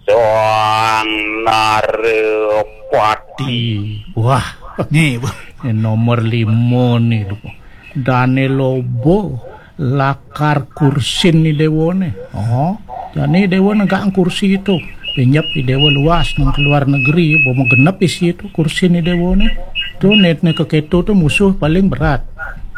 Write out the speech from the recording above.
Soang Narepati. Wah, Ni bu. nomor 5 nih lu. Dane lobo lakar kursin ni dewone. Oh, jadi dewone gak kursi itu. Penyap di dewa luas nang keluar negeri, mau genep isi itu kursi ni dewone. Tuh net ke keto tuh musuh paling berat.